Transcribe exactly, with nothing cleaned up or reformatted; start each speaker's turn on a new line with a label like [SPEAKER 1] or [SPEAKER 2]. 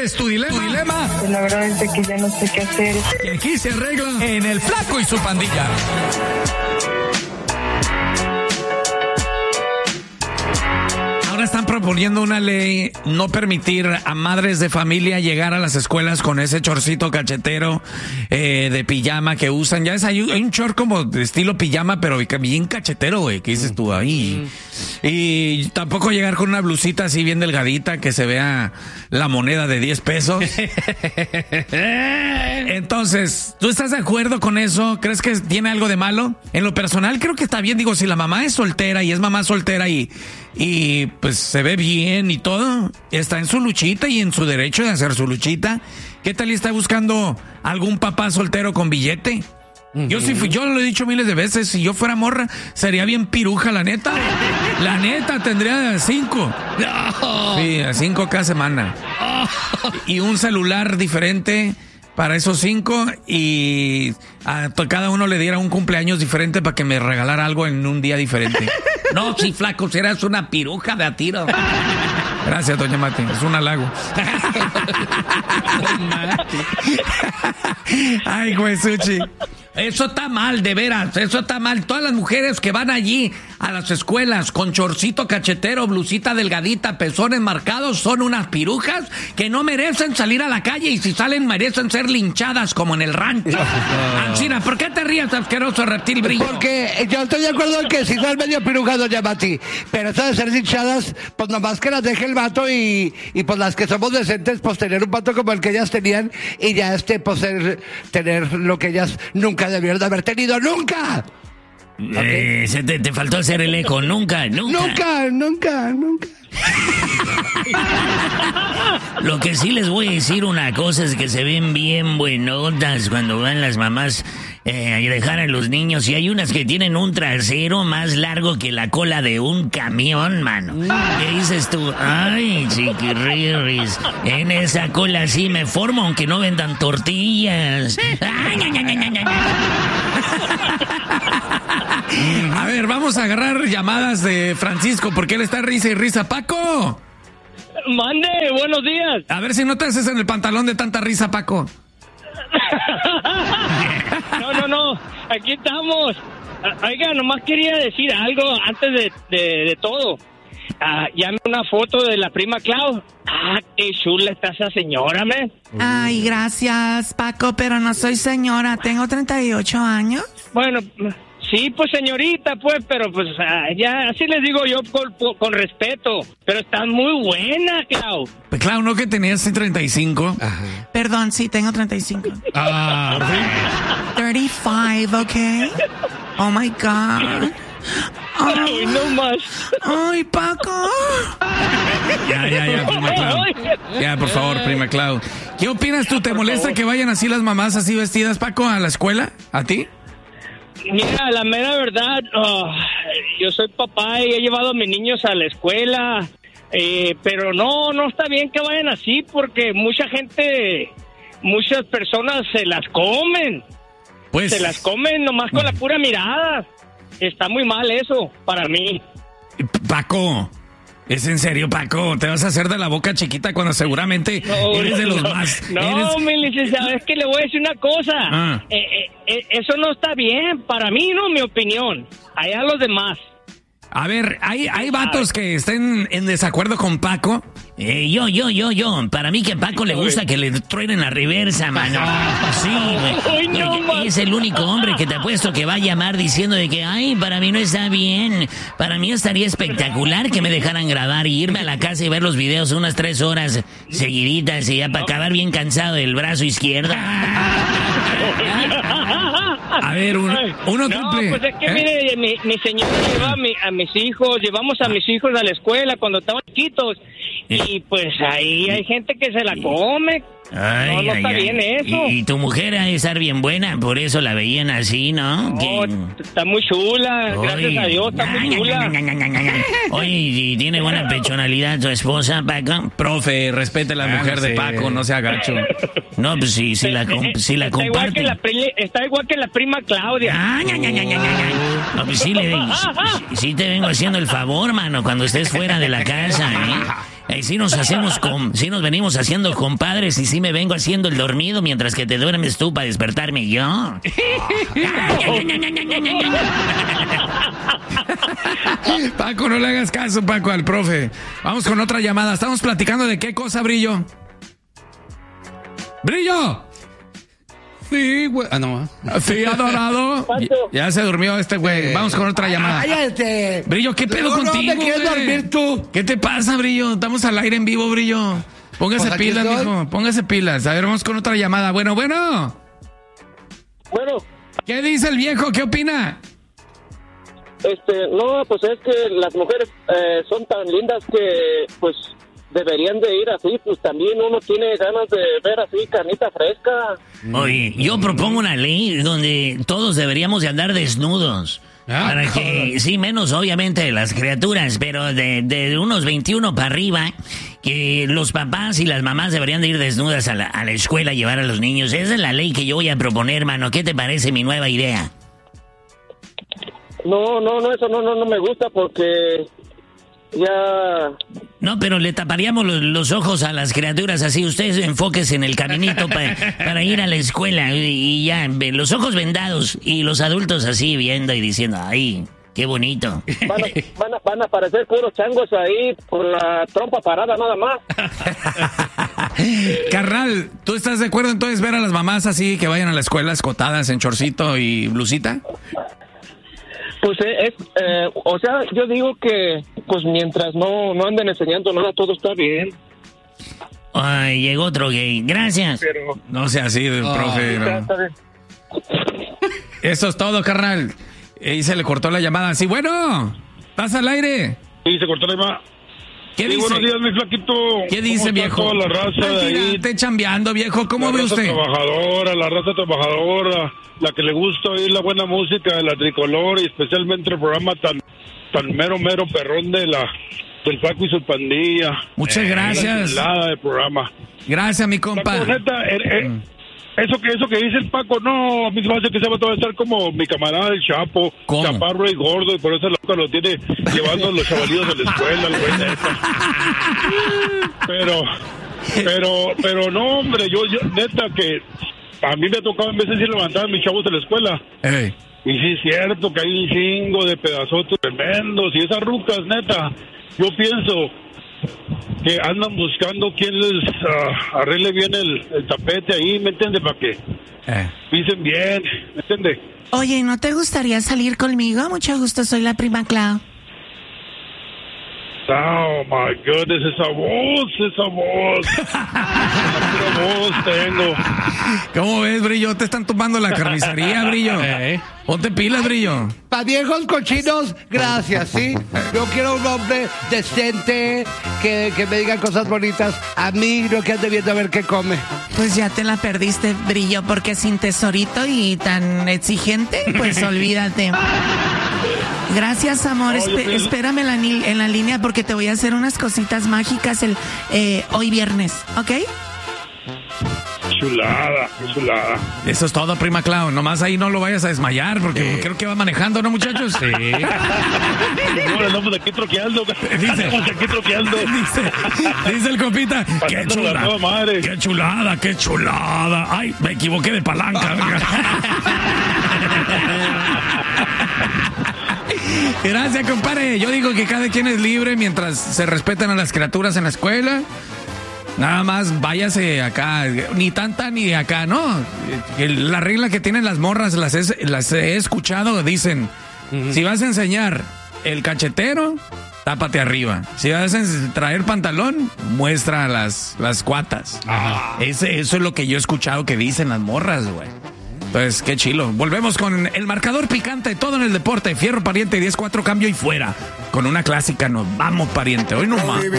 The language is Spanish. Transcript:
[SPEAKER 1] es tu dilema? ¿Tu dilema?
[SPEAKER 2] Pues la verdad es de que ya no sé qué hacer.
[SPEAKER 1] Y aquí se arregla en El Flaco y su pandilla. Ahora están proponiendo una ley no permitir a madres de familia llegar a las escuelas con ese chorcito cachetero eh, de pijama que usan. Ya es, hay, hay un short como de estilo pijama, pero bien cachetero, güey. ¿Qué dices tú ahí? Mm. Y tampoco llegar con una blusita así bien delgadita que se vea la moneda de diez pesos. Entonces, ¿tú estás de acuerdo con eso? ¿Crees que tiene algo de malo? En lo personal creo que está bien. Digo, si la mamá es soltera y es mamá soltera y, y pues se ve bien y todo, está en su luchita y en su derecho de hacer su luchita. ¿Qué tal y está buscando algún papá soltero con billete? Uh-huh. Yo sí fui, yo lo he dicho miles de veces, si yo fuera morra, sería bien piruja, la neta. La neta, tendría cinco. No. Sí, cinco cada semana. Oh. Y un celular diferente para esos cinco y a cada uno le diera un cumpleaños diferente para que me regalara algo en un día diferente. No, si flaco, serás una piruja de a tiro. Gracias, doña Mati, es un halago. Ay, güey, Suchi. Eso está mal, de veras, eso está mal. Todas las mujeres que van allí a las escuelas con chorcito cachetero, blusita delgadita, pezones marcados, son unas pirujas que no merecen salir a la calle y si salen merecen ser linchadas como en el rancho. Ancina, ¿por qué te ríes, asqueroso reptil brillo?
[SPEAKER 3] Porque yo estoy de acuerdo en que si son medio pirujas, doña Mati, pero eso de ser linchadas, pues nomás que las deje el vato y, y pues las que somos decentes, pues tener un vato como el que ellas tenían y ya este, pues ser, tener lo que ellas nunca debieron de haber tenido, ¡nunca!
[SPEAKER 4] Eh, se te, te faltó hacer el eco, nunca, nunca.
[SPEAKER 3] Nunca, nunca, nunca.
[SPEAKER 4] Lo que sí les voy a decir una cosa es que se ven bien buenotas cuando van las mamás eh, a dejar a los niños y hay unas que tienen un trasero más largo que la cola de un camión, mano. ¿Qué dices tú? Ay, chiquirris, en esa cola sí me formo aunque no vendan tortillas. Ay, ña, ña, ña, ña, ña.
[SPEAKER 1] A ver, vamos a agarrar llamadas de Francisco porque él está risa y risa. ¡Paco!
[SPEAKER 5] Mande, buenos días.
[SPEAKER 1] A ver si no te haces en el pantalón de tanta risa, Paco.
[SPEAKER 5] No, no, no, aquí estamos. Oiga, nomás quería decir algo antes de, de, de todo. Ah, llame una foto de la prima Clau. Ah, qué chula está esa señora, man.
[SPEAKER 6] Ay, gracias, Paco, pero no soy señora, tengo treinta y ocho años.
[SPEAKER 5] Bueno, sí, pues señorita, pues, pero pues ah, ya, así les digo yo con, con respeto. Pero estás muy buena, Clau.
[SPEAKER 1] Pues Clau, ¿no que tenías treinta y cinco?
[SPEAKER 6] Ajá. Perdón, sí, tengo treinta y cinco.
[SPEAKER 1] Ah,
[SPEAKER 6] treinta y cinco, ¿ok? Oh, my God. Oh.
[SPEAKER 5] Ay, no más.
[SPEAKER 6] Ay, Paco.
[SPEAKER 1] Ya, ya, ya, prima Clau. Ya, por favor, prima Clau. ¿Qué opinas tú? ¿Te molesta que vayan así las mamás así vestidas, Paco, a la escuela? ¿A ti?
[SPEAKER 5] Mira, la mera verdad, oh, yo soy papá y he llevado a mis niños a la escuela, eh, pero no, no está bien que vayan así porque mucha gente, muchas personas se las comen. Pues... Se las comen nomás con la pura mirada. Está muy mal eso, para mí.
[SPEAKER 1] Paco, ¿es en serio, Paco? ¿Te vas a hacer de la boca chiquita cuando seguramente no, eres de los
[SPEAKER 5] no,
[SPEAKER 1] más...
[SPEAKER 5] No,
[SPEAKER 1] eres...
[SPEAKER 5] mi licenciado, es que le voy a decir una cosa. Ah. Eh, eh, eh, eso no está bien, para mí, no, mi opinión. Allá los demás.
[SPEAKER 1] A ver, ¿hay, hay vatos que estén en desacuerdo con Paco?
[SPEAKER 4] Eh, yo, yo, yo, yo. Para mí que a Paco le gusta que le truenen la reversa, mano. Sí, güey. No, es el único hombre que te apuesto que va a llamar diciendo de que, ay, para mí no está bien. Para mí estaría espectacular que me dejaran grabar y irme a la casa y ver los videos unas tres horas seguiditas y ya para acabar bien cansado del brazo izquierdo.
[SPEAKER 1] A ver, uno, uno
[SPEAKER 5] no,
[SPEAKER 1] cumple.
[SPEAKER 5] pues es que
[SPEAKER 1] ¿Eh?
[SPEAKER 5] mire, mi, mi señora lleva a, mi, a mis hijos, llevamos a mis hijos a la escuela cuando estaban chiquitos y pues ahí hay gente que se la come.
[SPEAKER 4] Ay,
[SPEAKER 5] no, no
[SPEAKER 4] ay,
[SPEAKER 5] está
[SPEAKER 4] ay.
[SPEAKER 5] bien eso.
[SPEAKER 4] Y, y tu mujer ha de estar bien buena, por eso la veían así, ¿no?
[SPEAKER 5] No,
[SPEAKER 4] que...
[SPEAKER 5] está muy chula, Oy. gracias a Dios, está muy chula.
[SPEAKER 4] Oye, ¿y tiene buena pechonalidad tu esposa, Paco?
[SPEAKER 1] Profe, respete a la ah, mujer no sé. de Paco, no sea gacho.
[SPEAKER 4] No, pues sí, si la, si la
[SPEAKER 5] está igual, que la, está igual que la prima Claudia.
[SPEAKER 4] Ah, ña, ña, ña, ña, ña. No, pues sí, le, sí, sí te vengo haciendo el favor, mano, cuando estés fuera de la casa, ¿eh? Eh, sí nos hacemos com, sí nos venimos haciendo compadres y sí me vengo haciendo el dormido mientras que te duermes tú para despertarme yo.
[SPEAKER 1] Paco, no le hagas caso, Paco, al profe. Vamos con otra llamada. Estamos platicando de qué cosa, Brillo. ¡Brillo!
[SPEAKER 7] Sí, güey. Ah, no.
[SPEAKER 1] Sí, adorado. Ya se durmió este güey. Vamos con otra llamada.
[SPEAKER 3] ¡Cállate!
[SPEAKER 1] Brillo, ¿qué pedo
[SPEAKER 3] No, no,
[SPEAKER 1] contigo,
[SPEAKER 3] ¿me quieres
[SPEAKER 1] güey?
[SPEAKER 3] dormir tú?
[SPEAKER 1] ¿Qué te pasa, Brillo? Estamos al aire en vivo, Brillo. Póngase
[SPEAKER 3] Pues aquí
[SPEAKER 1] pilas,
[SPEAKER 3] estoy.
[SPEAKER 1] mijo. Póngase pilas. A ver, vamos con otra llamada. Bueno, bueno.
[SPEAKER 5] Bueno,
[SPEAKER 1] ¿Qué dice el viejo? ¿Qué opina?
[SPEAKER 5] este, no, pues es que las mujeres eh, son tan lindas que, pues, deberían de ir así, pues también uno tiene ganas de ver así carnita fresca.
[SPEAKER 4] Oye, yo propongo una ley donde todos deberíamos de andar desnudos.
[SPEAKER 7] Ah,
[SPEAKER 4] Para que, sí, menos obviamente las criaturas, pero de, de unos veintiuno para arriba, que los papás y las mamás deberían de ir desnudas a la, a la escuela a llevar a los niños. Esa es la ley que yo voy a proponer, mano. ¿Qué te parece mi nueva idea?
[SPEAKER 5] No, no, no, eso no, no, no me gusta porque ya...
[SPEAKER 4] No, pero le taparíamos los, los ojos a las criaturas así. Ustedes enfóquense en el caminito pa, para ir a la escuela y, y ya, los ojos vendados y los adultos así viendo y diciendo, ay, qué bonito.
[SPEAKER 5] Van a, van a, van a aparecer puros changos ahí por la trompa parada nada más.
[SPEAKER 1] Carnal, ¿tú estás de acuerdo entonces ver a las mamás así que vayan a la escuela escotadas en chorcito y blusita?
[SPEAKER 5] Pues eh, es, eh, o sea, yo digo que pues mientras no, no anden enseñando nada, todo está bien.
[SPEAKER 4] Ay, llegó otro gay. Gracias.
[SPEAKER 5] Pero
[SPEAKER 1] No sea así,
[SPEAKER 3] Ah,
[SPEAKER 1] profe.
[SPEAKER 5] está,
[SPEAKER 1] No.
[SPEAKER 5] está bien.
[SPEAKER 1] Eso es todo, carnal. Y se le cortó la llamada. Sí, bueno, ¿estás al aire?
[SPEAKER 8] Sí, se cortó la llamada.
[SPEAKER 1] ¿Qué
[SPEAKER 8] Sí,
[SPEAKER 1] dice?
[SPEAKER 8] buenos días, mi flaquito.
[SPEAKER 1] ¿Qué dice,
[SPEAKER 8] ¿Cómo está
[SPEAKER 1] viejo?
[SPEAKER 8] toda la raza de
[SPEAKER 1] Ay,
[SPEAKER 8] ahí?
[SPEAKER 1] mira, esté chambeando, viejo. ¿Cómo
[SPEAKER 8] la
[SPEAKER 1] ve
[SPEAKER 8] raza
[SPEAKER 1] usted?
[SPEAKER 8] trabajadora, la raza trabajadora, la que le gusta oír la buena música de la tricolor y especialmente el programa tan tan mero, mero perrón de la del Paco y su pandilla.
[SPEAKER 1] Muchas
[SPEAKER 8] La
[SPEAKER 1] gracias.
[SPEAKER 8] chulada de programa.
[SPEAKER 1] Gracias, mi compa.
[SPEAKER 8] Paco, neta, eh, eh,
[SPEAKER 1] Mm.
[SPEAKER 8] eso que eso que dice el Paco, no, a mí se me hace que se va a estar como mi camarada el Chapo,
[SPEAKER 1] ¿Cómo?
[SPEAKER 8] chaparro y gordo, y por eso el loco lo tiene llevando a los chavalillos a la escuela, el güey neta. Pero, pero, pero no, hombre, yo, yo, neta, que a mí me ha tocado en veces ir levantar a mis chavos de la escuela.
[SPEAKER 1] Ey.
[SPEAKER 8] Y sí es cierto que hay un chingo de pedazotes tremendos, y esas rucas, neta, yo pienso que andan buscando quien les uh, arregle bien el, el tapete ahí, ¿me entiende? Para que
[SPEAKER 1] Eh.
[SPEAKER 8] pisen bien, ¿me entiende?
[SPEAKER 6] Oye, ¿no te gustaría salir conmigo? Mucho gusto, soy la prima Clau.
[SPEAKER 8] Oh my goodness, esa voz, esa voz. Esa voz tengo.
[SPEAKER 1] ¿Cómo ves, Brillo? Te están tumbando la carnicería, Brillo.
[SPEAKER 7] Eh.
[SPEAKER 1] Ponte pilas, Brillo.
[SPEAKER 3] Para viejos cochinos, gracias, ¿sí? Yo quiero un hombre decente, que, que me diga cosas bonitas. A mí, no que ande viendo a ver qué come.
[SPEAKER 6] Pues ya te la perdiste, Brillo, porque sin tesorito y tan exigente, pues olvídate. Gracias, amor.
[SPEAKER 8] No, yo
[SPEAKER 6] Espe-
[SPEAKER 8] pienso-
[SPEAKER 6] espérame en la, ni- en la línea porque te voy a hacer unas cositas mágicas el eh, hoy viernes, ¿ok?
[SPEAKER 8] Chulada, chulada.
[SPEAKER 1] Eso es todo, prima Clau. Nomás ahí no lo vayas a desmayar porque creo que va manejando, ¿no, muchachos? Sí.
[SPEAKER 8] Ahora andamos aquí troqueando.
[SPEAKER 1] Dice.
[SPEAKER 8] Andamos aquí troqueando.
[SPEAKER 1] Dice, dice el compita. Qué
[SPEAKER 8] Pasando la
[SPEAKER 1] chulada.
[SPEAKER 8] toda madre.
[SPEAKER 1] Qué chulada, qué chulada. Ay, me equivoqué de palanca. Gracias, compadre. Yo digo que cada quien es libre mientras se respetan a las criaturas en la escuela. Nada más váyase acá, ni tanta ni acá, ¿no? El- La regla que tienen las morras, las he, las he escuchado, dicen, si vas a enseñar el cachetero, tápate arriba. Si vas a ens- traer pantalón, muestra las, las cuatas. Ese, eso es lo que yo he escuchado que dicen las morras, güey. Entonces, qué chilo. Volvemos con el marcador picante, todo en el deporte. Fierro pariente, diez cuatro, cambio y fuera. Con una clásica, nos vamos, pariente. Hoy no más.